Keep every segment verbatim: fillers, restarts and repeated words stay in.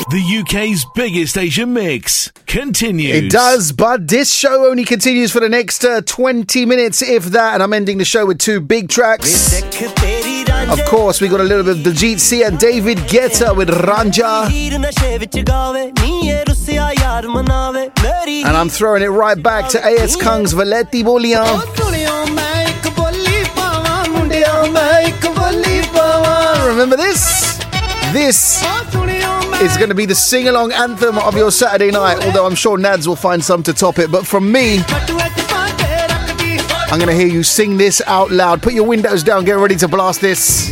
The U K's biggest Asian mix continues. It does, but this show only continues for the next uh, twenty minutes, if that, and I'm ending the show with two big tracks. Of course, we got a little bit of Diljit C and David Guetta with Ranja. And I'm throwing it right back to A S Kang's Valetti Bolian. Remember this? This is going to be the sing-along anthem of your Saturday night, although I'm sure Nads will find some to top it. But from me, I'm going to hear you sing this out loud. Put your windows down, get ready to blast this.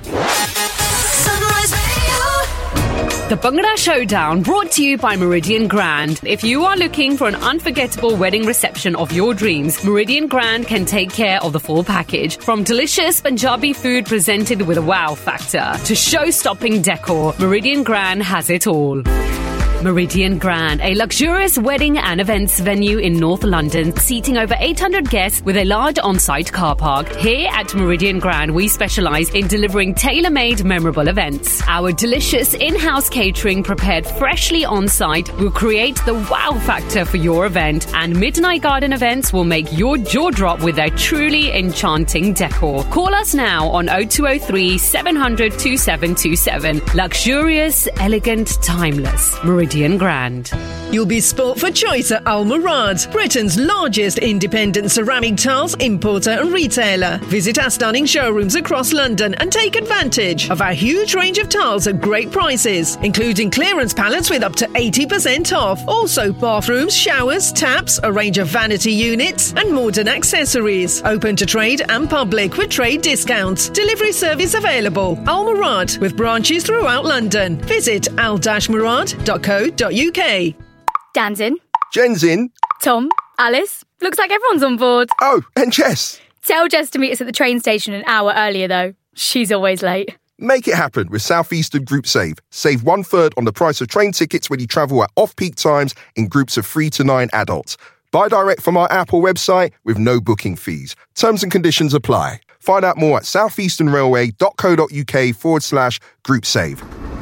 The Bhangra Showdown, brought to you by Meridian Grand. If you are looking for an unforgettable wedding reception of your dreams, Meridian Grand can take care of the full package. From delicious Punjabi food presented with a wow factor to show-stopping decor, Meridian Grand has it all. Meridian Grand, a luxurious wedding and events venue in North London, seating over eight hundred guests with a large on-site car park. Here at Meridian Grand, we specialise in delivering tailor-made memorable events. Our delicious in-house catering prepared freshly on-site will create the wow factor for your event, and Midnight Garden events will make your jaw drop with their truly enchanting decor. Call us now on oh two oh three, seven hundred, twenty-seven twenty-seven. Luxurious, elegant, timeless. Meridian Grand. You'll be sport for choice at Al Murad, Britain's largest independent ceramic tiles importer and retailer. Visit our stunning showrooms across London and take advantage of our huge range of tiles at great prices, including clearance pallets with up to eighty percent off. Also bathrooms, showers, taps, a range of vanity units and modern accessories. Open to trade and public with trade discounts. Delivery service available. Al Murad, with branches throughout London. Visit al murad dot co dot uk. Dan's in. Jen's in. Tom, Alice. Looks like everyone's on board. Oh, and Jess. Tell Jess to meet us at the train station an hour earlier, though. She's always late. Make it happen with South Eastern Group Save. Save one third on the price of train tickets when you travel at off-peak times in groups of three to nine adults. Buy direct from our app or website with no booking fees. Terms and conditions apply. Find out more at southeasternrailway.co.uk forward slash group save.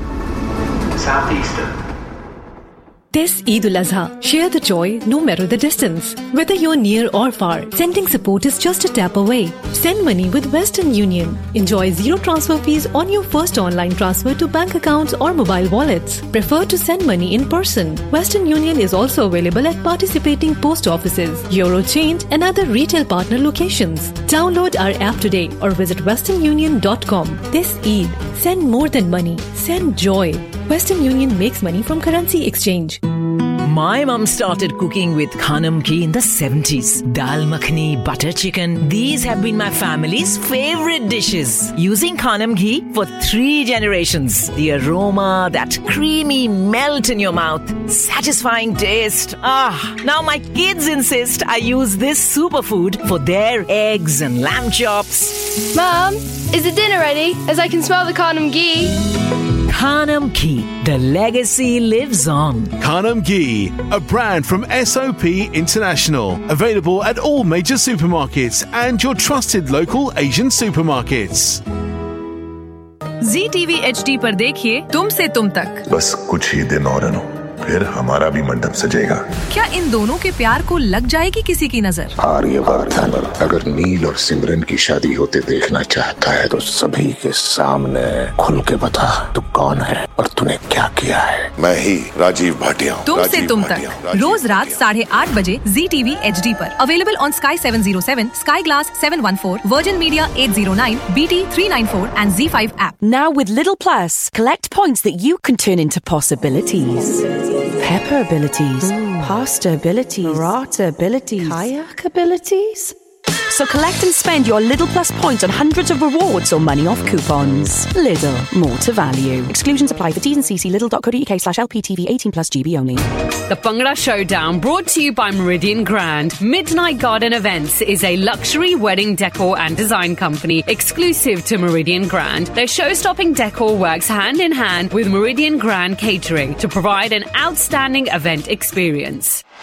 Southeastern. This Eid al-Azha, share the joy no matter the distance. Whether you're near or far, sending support is just a tap away. Send money with Western Union. Enjoy zero transfer fees on your first online transfer to bank accounts or mobile wallets. Prefer to send money in person. Western Union is also available at participating post offices, Eurochange and other retail partner locations. Download our app today or visit western union dot com. This Eid, send more than money. Send joy. Western Union makes money from currency exchange. My mum started cooking with Khanam ghee in the seventies. Dal makhani, butter chicken, these have been my family's favorite dishes. Using Khanam ghee for three generations. The aroma, that creamy melt in your mouth, satisfying taste. Ah, now my kids insist I use this superfood for their eggs and lamb chops. Mum, is the dinner ready? As I can smell the Khanam ghee. Khanam ghee, the legacy lives on. Khanam ghee, a brand from S O P International. Available at all major supermarkets and your trusted local Asian supermarkets. Zee T V H D पर देखिए तुम से तुम तक. बस कुछ ही दिन और अनु, फिर हमारा भी मंडप सजेगा. क्या इन दोनों के प्यार को लग जाएगी किसी की नजर? आर्यवर्धन अगर नील और सिमरन की शादी होते देखना चाहता है तो सभी के सामने खुल के बता तू कौन है और तूने क्या किया है. मैं ही राजीव भाटिया. तुम से तुम तक रोज रात साढ़े आठ बजे Zee T V H D पर. Available on Sky seven oh seven, Sky Glass seven one four, Virgin Media eight oh nine, B T three ninety-four and Z five app. Now with Lidl Plus, collect points that you can turn into possibilities. Pepper abilities, mm. pasta abilities, paratha abilities, kayak abilities. So collect and spend your Lidl Plus points on hundreds of rewards or money off coupons. Lidl, more to value. Exclusions apply for T's and C's. Lidl dot co dot uk slash L P T V eighteen plus G B only. The Bhangra Showdown, brought to you by Meridian Grand. Midnight Garden Events is a luxury wedding decor and design company exclusive to Meridian Grand. Their show-stopping decor works hand in hand with Meridian Grand Catering to provide an outstanding event experience.